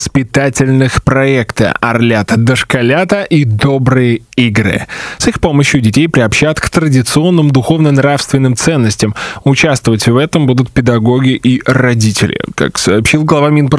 воспитательных проекта «Орлята, дошколята» и «Добрые игры». С их помощью детей приобщат к традиционным духовно-нравственным ценностям. Участвовать в этом будут педагоги и родители. Как сообщил глава Минпросвещения